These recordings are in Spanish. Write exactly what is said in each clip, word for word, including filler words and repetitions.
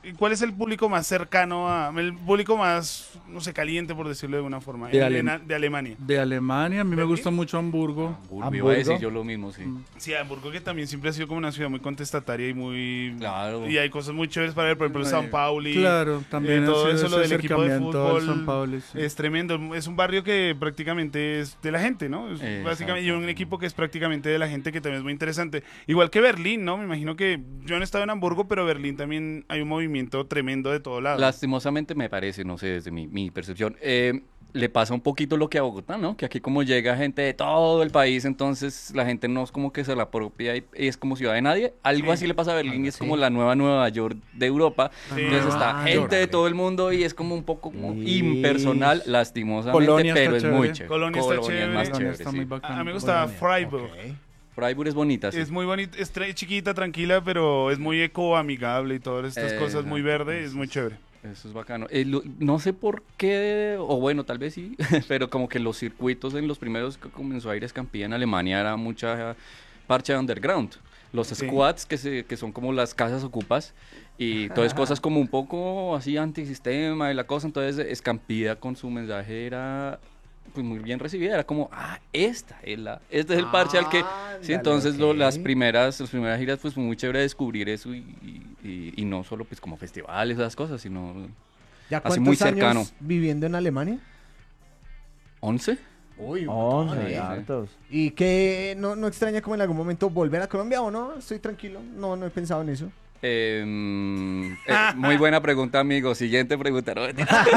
¿cuál es el público más cercano a, el público más, no sé, caliente, por decirlo de alguna forma, De, en- Ale- en- de Alemania? De Alemania, a mí me ¿Berlín? gusta mucho Hamburgo. Hamburgo, iba a decir yo lo mismo, sí. Sí, Hamburgo, que también siempre ha sido como una ciudad muy contestataria y muy... Claro. Y hay cosas muy chéveres para ver, por ejemplo, Eh, Sao Paulo. Claro, también eh, todo ha sido eso, lo ese del equipo de acercamiento al fútbol, San Paulo, sí. es tremendo. Es un barrio que prácticamente es de la gente, ¿no? Es Exacto. básicamente, y un equipo que es prácticamente de la gente, que también es muy interesante. Igual que Berlín, ¿no? Me imagino que yo no he estado en Hamburgo, pero Berlín también hay un movimiento tremendo de todo lado. Lastimosamente me parece, no sé, desde mi, mi percepción, eh, le pasa un poquito lo que a Bogotá, ¿no? Que aquí como llega gente de todo el país, entonces la gente no es como que se la apropia y es como ciudad de nadie. Algo Sí. así le pasa a Berlín y es Sí. como la nueva Nueva York de Europa. Sí. Entonces está Nueva gente York. de todo el mundo y es como un poco como Sí. impersonal, lastimosamente, Colonia está pero es muy chévere. chévere. Colonia está es más chévere. Colonia chévere, está sí. muy bacana. A, a mí me gustaba Colonia. Freiburg. Ok. Freiburg es bonita, sí. Es muy bonita, es tra- chiquita, tranquila, pero es muy eco-amigable y todas estas Eh, cosas, muy exacto, verde, es muy chévere. Eso es bacano. Eh, lo- no sé por qué, o bueno, tal vez sí, pero como que los circuitos en los primeros que comenzó a ir Escampía en Alemania era mucha parcha underground. Los Sí. squats, que, se, que son como las casas ocupas, y todas cosas como un poco así antisistema y la cosa. Entonces Escampida con su mensaje era pues muy bien recibida, era como, ah, esta es la, este es el parche al que, sí, Ándale, entonces lo- ok. las primeras, las primeras giras pues fue muy chévere descubrir eso y, y, y- y no solo pues como festivales, esas cosas, sino ¿Ya Así cuántos muy años cercano. viviendo en Alemania? once. Uy, once, sí. hartos. ¿Y qué no, no extraña como en algún momento volver a Colombia o no? Estoy tranquilo, no, no he pensado en eso. Em, eh, muy buena pregunta, amigo. Siguiente pregunta. ¿no?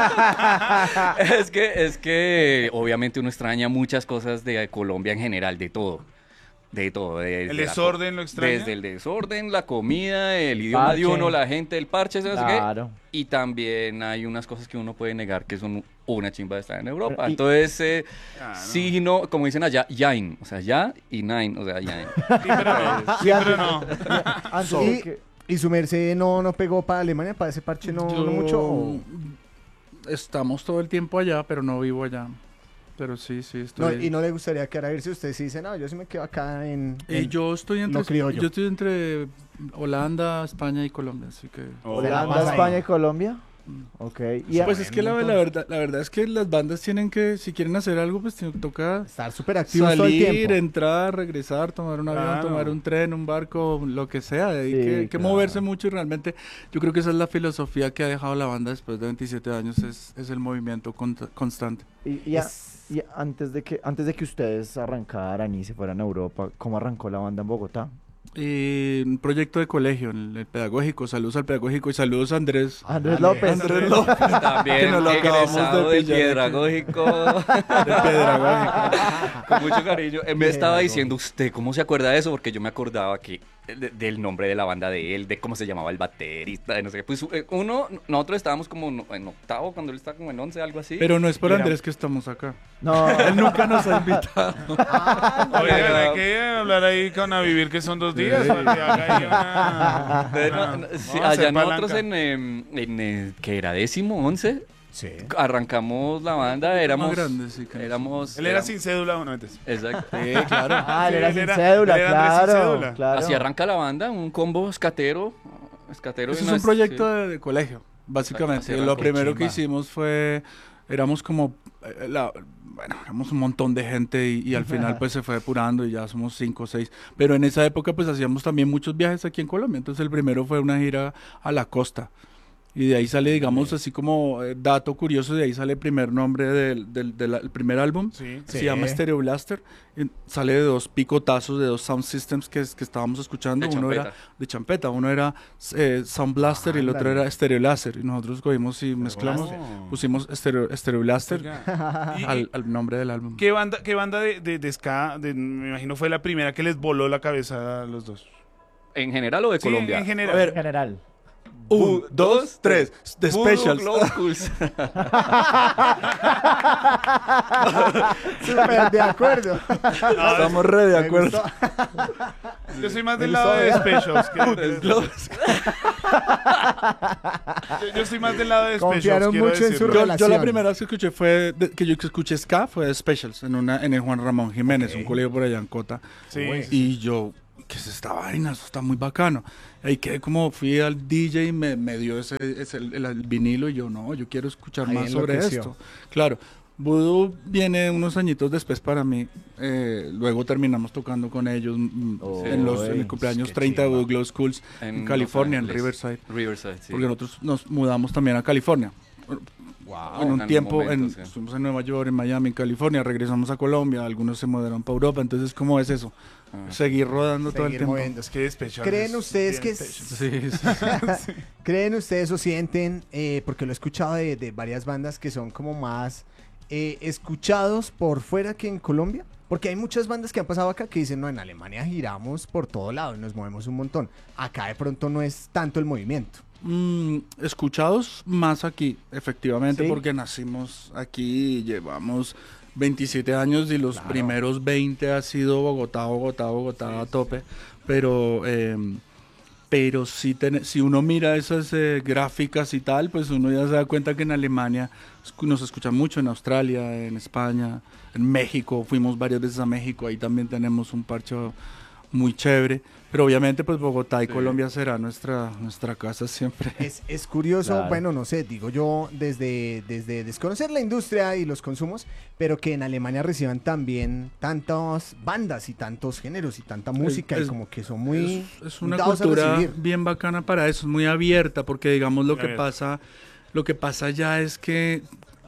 es que, es que obviamente uno extraña muchas cosas de Colombia en general, de todo. De todo. desde ¿El la desorden co- lo extraña? Desde el desorden, la comida, el idioma de Parche. uno, la gente, el parche, ¿sabes qué? Claro. Y también hay unas cosas que uno puede negar que son una chimba de estar en Europa. Pero, y- Entonces, eh, Ah, no. sí, no, como dicen allá, yain. O sea, ya y nine. O sea, yain. Sí, pero no. Sí, pero no. Antes Y- de que- ¿Y su merced no, no pegó para Alemania, para ese parche no, Yo- no mucho? o- Estamos todo el tiempo allá, pero no vivo allá. Pero sí, sí, No, estoy... y no le gustaría quedar a irse. Usted sí dice, no, yo sí me quedo acá en... Eh, en- yo estoy entre lo criollo. yo estoy entre Holanda, España y Colombia, así que Oh. Se la Holanda, pasa ahí. España y Colombia. Ok. Y a- pues es que la, la verdad la verdad es que las bandas tienen que, si quieren hacer algo, pues tienen que tocar Estar súper activos todo el salir, tiempo. entrar, regresar, tomar un avión, Claro. tomar un tren, un barco, lo que sea. Hay Sí, que, hay que claro. moverse mucho y realmente yo creo que esa es la filosofía que ha dejado la banda después de veintisiete años, es, es el movimiento con- constante. y, y a- Es- y antes de que antes de que ustedes arrancaran y se fueran a Europa, ¿cómo arrancó la banda en Bogotá? Y un proyecto de colegio, el, el pedagógico, saludos al pedagógico y saludos a Andrés. Andrés López. Andrés López. También Que nos lo acabamos de egresado de pillar aquí. Piedragógico. De pedagógico. Con mucho cariño. Él me estaba diciendo, ¿usted cómo se acuerda de eso? Porque yo me acordaba que de- del nombre de la banda de él, de cómo se llamaba el baterista, de no sé qué. Pues eh, uno, nosotros estábamos como no- en octavo, cuando él estaba como en once, algo así. Pero no es por Y era- Andrés que estamos acá. No, Él nunca nos ha invitado. Oigan, hay que hablar ahí con A Vivir, que son dos días. Sí. para que haga ahí una- Entonces, una- no, no, vamos sí, a hacer allá nosotros palanca. en, em, en, eh, que era décimo, once, Sí. arrancamos la banda, éramos... Más grande, sí, que éramos Él era éramos- sin cédula, bueno, antes. Exacto. Sí, claro. ah, él Sí, era él sin era- cédula, él era Andrés sin claro, cédula. claro. Así arranca la banda, un combo escatero. escatero Eso y es una- un proyecto sí. de, de colegio, básicamente. Así Y arrancó. lo primero que Chimba. hicimos fue, éramos como, eh, la- bueno, éramos un montón de gente y, y al final pues se fue depurando y ya somos cinco o seis. Pero en esa época pues hacíamos también muchos viajes aquí en Colombia. Entonces el primero fue una gira a la costa. Y de ahí sale, digamos, así como eh, dato curioso, de ahí sale el primer nombre del, del, del- el primer álbum. Sí. Se Sí. llama Stereo Blaster. y sale de dos picotazos, de dos sound systems que, es- que estábamos escuchando. De Uno era champeta. de champeta, uno era eh, Sound Blaster y el otro Ándale. era Stereo Láser. Y nosotros cogimos y mezclamos, Blaster. pusimos Stereo, Stereo Blaster Oiga, y- al, al nombre del álbum. ¿Qué banda, qué banda de, de, de ska, de- me imagino fue la primera que les voló la cabeza a los dos? ¿En general o de Sí, Colombia? en general. A ver, En general. Un, dos, tres. The Voodoo Specials. Locals. Súper de acuerdo. Estamos re de Me acuerdo. gustó. Yo soy más Me del gustó, lado de ¿verdad? Specials. que de- yo, yo soy más del lado de Specials. Confiaron quiero mucho en su decirlo. Yo, yo relación. la primera vez que escuché fue de- que yo escuché ska fue de Specials en una en el Juan Ramón Jiménez, Ok. un colegio por allá en Cota. Sí, Uy. sí, Y yo ¿qué es esta vaina? Eso está muy bacano. Ahí quedé como, fui al D J y me, me dio ese, ese el, el- el vinilo y yo, no, yo quiero escuchar Ahí más sobre enloqueció. esto. Claro, Voodoo viene unos añitos después para mí. Eh, luego terminamos tocando con ellos mm, Oh, en, los, en el ey, cumpleaños qué treinta de chimba. Voodoo Glow Schools en, Los California, en Ángeles. Riverside. Riverside, sí. Porque nosotros nos mudamos también a California. Wow, en un algún tiempo momento, en- sí. estuvimos en Nueva York, en Miami, en California, regresamos a Colombia, algunos se mudaron para Europa, entonces ¿cómo es eso? Ah. Seguir rodando todo el Seguir tiempo. moviendo. Es que despechar. ¿Creen es ustedes bien que despecho. es- Sí, sí. ¿Creen ustedes o sienten, eh, porque lo he escuchado de, de varias bandas que son como más eh, escuchados por fuera que en Colombia? Porque hay muchas bandas que han pasado acá que dicen, no, en Alemania giramos por todo lado y nos movemos un montón. Acá de pronto no es tanto el movimiento. Mm, escuchados más aquí, efectivamente, Sí. porque nacimos aquí y llevamos veintisiete años y los Claro. primeros veinte ha sido Bogotá, Bogotá, Bogotá a tope, pero eh, pero si, ten- si uno mira esas eh, gráficas y tal, pues uno ya se da cuenta que en Alemania escu- nos escuchan mucho, en Australia, en España, en México, fuimos varias veces a México, ahí también tenemos un parche muy chévere, pero obviamente pues Bogotá y Sí. Colombia será nuestra, nuestra casa siempre. Es, es curioso, Claro. bueno, no sé, digo yo, desde, desde desconocer la industria y los consumos, pero que en Alemania reciban también tantas bandas y tantos géneros y tanta música es- y como que son muy, es, es muy una dados a cultura recibir. bien bacana para eso, es muy abierta, porque digamos lo Muy que abierta. pasa, lo que pasa ya es que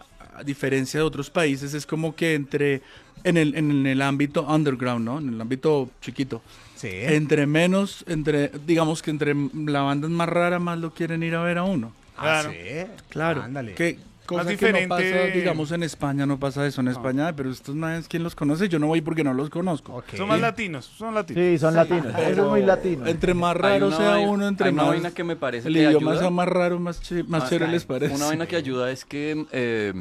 a diferencia de otros países es como que entre en el, en el ámbito underground, ¿no? En el ámbito chiquito. Sí. Entre menos, entre, digamos que entre la banda es más rara, más lo quieren ir a ver a uno. Ah, Claro. sí. Claro. Ándale. Que cosa Más que no diferente. pasa, digamos, en España no pasa eso. En España, pero estos manes, ¿quién los conoce? Yo no voy porque no los conozco. Ok. Son más latinos, son latinos. Sí, son latinos. Eso es muy latino. Entre más Hay raro una sea vaina- uno, entre hay una más vaina que me parece el que idioma ayuda. sea más raro, más, ch- más Más chévere cae. les parece. Una vaina que ayuda es que eh,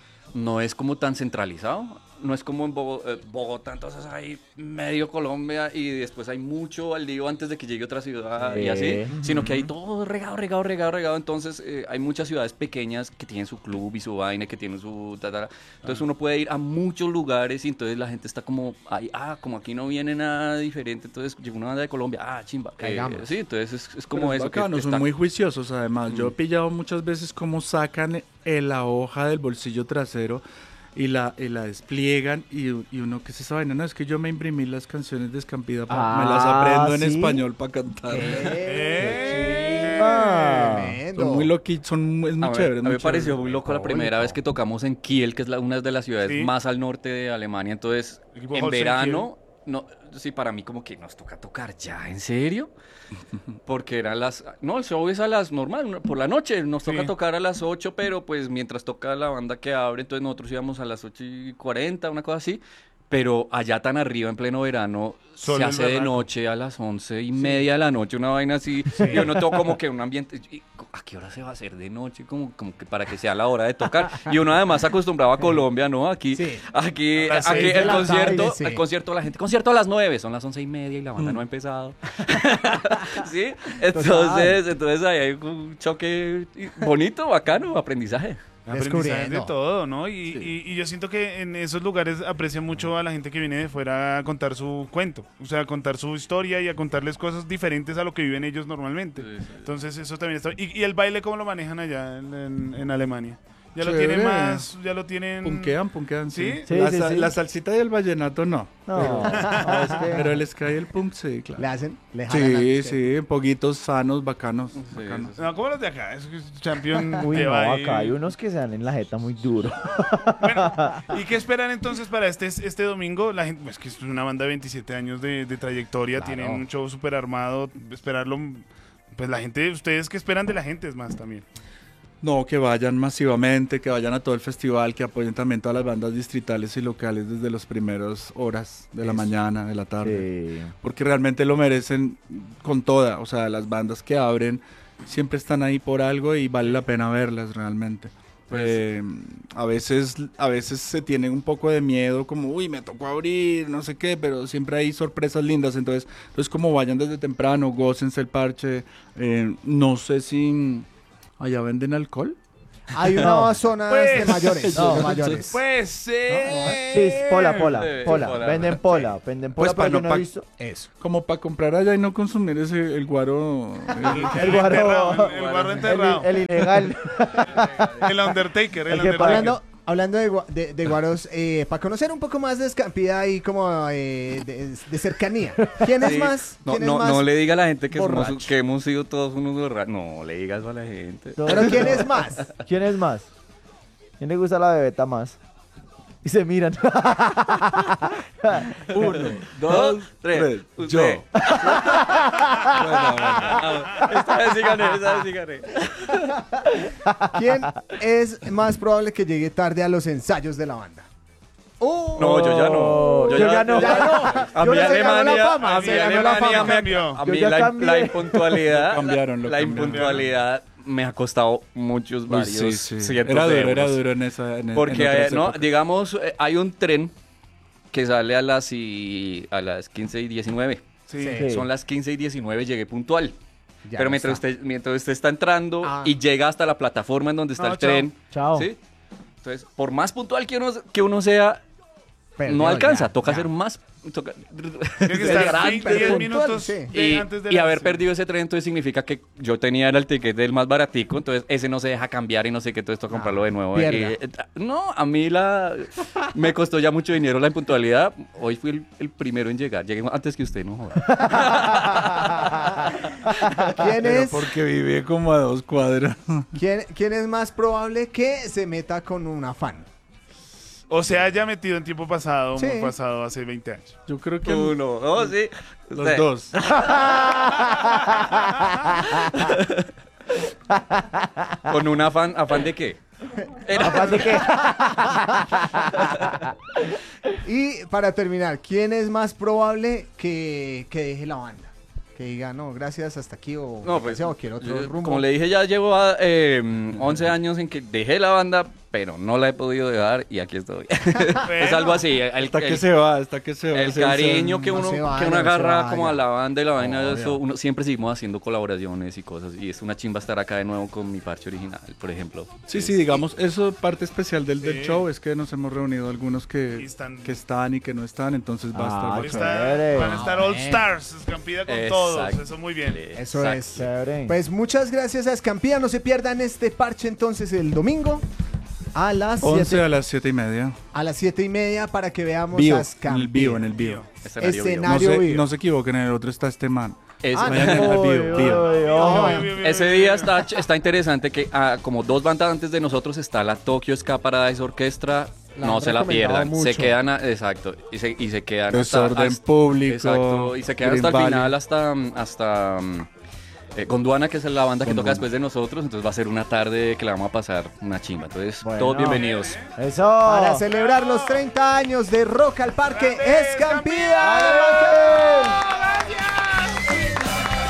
no es como tan centralizado. No es como en Bogo- eh, Bogotá, entonces hay medio Colombia y después hay mucho al lío antes de que llegue otra ciudad y así, Eh. sino que hay todo regado, regado, regado, regado. Entonces eh, hay muchas ciudades pequeñas que tienen su club y su vaina, que tienen su... ta, ta, ta. Entonces uno puede ir a muchos lugares y entonces la gente está como, ay, ah, como aquí no viene nada diferente, entonces llegó una banda de Colombia, ah, chimba. Eh, Caigamos. sí, entonces es, es Pero como es eso. que bacano, son está- muy juiciosos además. Yo he Mm. pillado muchas veces cómo sacan eh, la hoja del bolsillo trasero y la, y la despliegan y, y uno, ¿qué es esa vaina? No, es que yo me imprimí las canciones de Escampida, pa- me las Ah, aprendo en ¿sí? español para cantar. ¡Eh! chimba! Tremendo. Son muy loquitos, son, es muy A mí- chévere. a mí me pareció muy loco la Católico. primera vez que tocamos en Kiel, que es la- una de las ciudades Sí. más al norte de Alemania. Entonces, El equipo en Holstein verano, no, sí, para mí como que nos toca tocar ya, ¿en serio? Porque eran las... No, el show es a las normal, no, por la noche. Nos toca Sí. tocar a las ocho, pero pues mientras toca la banda que abre, entonces nosotros íbamos a las ocho y cuarenta, una cosa así. Pero allá tan arriba, en pleno verano, Solo se el hace de berraco. noche a las once y media de la noche, una vaina así. Y yo noto como que un ambiente... y, ¿a qué hora se va a hacer de noche? Como, como que para que sea la hora de tocar. Y uno además acostumbrado a Colombia, ¿no? Aquí, Sí. aquí, A las aquí seis de el la concierto, tarde, sí. el concierto, la gente, concierto a las nueve, son las once y media y la banda no ha empezado. ¿Sí? Entonces, entonces ahí hay un choque bonito, bacano, aprendizaje. Aprendizaje Descubriendo. de todo, ¿no? Y, Sí. y- y yo siento que en esos lugares aprecian mucho a la gente que viene de fuera a contar su cuento, o sea, a contar su historia y a contarles cosas diferentes a lo que viven ellos normalmente. Sí, sí. Entonces eso también está... ¿Y, y el baile cómo lo manejan allá en, en- en Alemania? ¿Ya lo Chévere. tienen más? ¿Ya lo tienen...? Punquean, punquean, sí. ¿Sí? Sí, la, sí, sa- sí. la salsita y el vallenato no. No, no, es que... Pero el ska y el punk sí, claro. Le hacen, le jalan Sí, a- sí, poquitos sanos, bacanos. Sí, bacanos. sí, sí. No, como los de acá, es que es Champion Uy, que no, va ahí. acá hay unos que se dan en la jeta muy duro. Bueno, ¿y qué esperan entonces para este, este domingo? La gente, pues que es una banda de veintisiete años de, de trayectoria, Claro. tienen un show súper armado, esperarlo, pues la gente, ¿ustedes qué esperan de la gente? Es más también. No, que vayan masivamente, que vayan a todo el festival, que apoyen también todas las bandas distritales y locales desde las primeras horas de la Eso. mañana, de la tarde. Sí. Porque realmente lo merecen con toda. O sea, las bandas que abren siempre están ahí por algo y vale la pena verlas realmente. Eh, a veces a veces se tiene un poco de miedo, como, uy, me tocó abrir, no sé qué, pero siempre hay sorpresas lindas. Entonces, entonces como vayan desde temprano, gócense el parche. Eh, no sé si allá venden alcohol. Hay No. unas zonas Pues, de mayores. no, de mayores. Pues, eh. Sí, pola, pola, Sí, pola. pola. Venden pola, venden pola, Pues, pero pa' yo no no pa- he visto. Eso. Como para comprar allá y no consumir ese, el guaro. el- El guaro. enterrado, el, el guarro El, enterrado. el ilegal. El Undertaker, el, El que Undertaker. Hablando, hablando de, gua- de, de guaros, eh, para conocer un poco más de Escampida y como eh, de, de cercanía. ¿Quién es Sí. más? No, ¿Quién es no, más no le diga a la gente que, somos, borracho? que hemos sido todos unos borrachos. No le digas eso a la gente. Pero ¿quién es más? ¿Quién es más? ¿Quién le gusta la bebeta más? Y se miran. Uno, dos, tres. tres. Usted. Yo. Bueno, bueno. Esta vez sí gané, esta vez sí gané. ¿Quién es más probable que llegue tarde a los ensayos de la banda? ¡Uh! No, yo ya no. Yo ya no. Ya no. A Yo mí ya se ganó la Alemania, fama, a mí se ganó la Alemania fama. me Cambió. a Yo mí ya la, cambié. la impuntualidad, Lo cambiaron, lo la cambiaron. impuntualidad me ha costado muchos Uy, varios sí, sí. cientos Era de duro, era euros. duro en esa. En, en Porque, otras eh, no, épocas. digamos, eh, hay un tren que sale a las, y, a las quince y diecinueve. Sí. Sí. Son las quince y diecinueve, llegué puntual. Ya Pero no mientras está. usted, mientras usted está entrando Ah. y llega hasta la plataforma en donde está No, el chao. tren, Chao. ¿sí? Entonces, por más puntual que uno, que uno sea, Perdió, no alcanza. ya, toca ya. ser más... Toca, Tiene que estar Llegar veinte, antes. diez puntual, minutos sí. de- y, antes de y la- haber sí. perdido ese tren, entonces significa que yo tenía era el ticket del más baratico, entonces ese no se deja cambiar y no sé qué, entonces tengo que comprarlo de nuevo. pierda. Y, eh, no, a mí la me costó ya mucho dinero la impuntualidad. Hoy fui el, el primero en llegar. Llegué antes que usted, no joda. ¿Quién Pero es, porque viví como a dos cuadras. quién, quién es más probable que se meta con un afán? O se haya metido en tiempo pasado, Sí. muy pasado, hace veinte años. Yo creo que Uno, oh, sí. los Usted. dos. ¿Con un afán? ¿Afán de qué? Capaz de que. Y para terminar, ¿quién es más probable que, que deje la banda? Que diga, no, gracias, hasta aquí, o, No, pues, o quiero otro yo, rumbo. como le dije, ya llevo ah, eh, once años en que dejé la banda, pero no la he podido dejar y aquí estoy. Es algo así. El, Hasta que el- se va, hasta que se va. el se- cariño se- que no uno, se vaya, que uno no se agarra como vaya. a la banda y la vaina de Obvio. eso, uno siempre seguimos haciendo colaboraciones y cosas. Y es una chimba estar acá de nuevo con mi parche original, por ejemplo. Sí, sí, digamos, eso parte especial del, del Sí. show es que nos hemos reunido algunos Y que, están- que están y que no están, entonces va Ah, a estar Van a bacán. estar- chévere. van a estar Ah, All bueno. Stars, Escampida con Exacto. todos. Eso muy bien. Eso Exacto. es. Chévere. Pues muchas gracias a Escampida. No se pierdan este parche entonces el domingo a las once siete, a las siete y media. a las siete y media para que veamos Vivo, a en Escampida. el vivo, en el vivo. Escenario vivo. No Escenario se, vivo. no se equivoquen, en el otro está este man. Es- Ah, Vayan al vivo, Uy, vivo. uy, uy, Obvio, uy. obvio, Ese obvio, día obvio. está, ch- está interesante que ah, como dos bandas antes de nosotros está la Tokyo Ska Paradise Orquestra. La No han se la recomendado pierdan. mucho. Se quedan, a- exacto, y se, y se quedan Desorden hasta- público. Exacto, y se quedan Green hasta el Valley. final, hasta, hasta mm, eh, Gondwana, que es la banda que toca Gondwana. después de nosotros, entonces va a ser una tarde que la vamos a pasar una chimba. Entonces, Bueno. todos bienvenidos. Eso. Para celebrar los treinta años de Rock al Parque Escampida.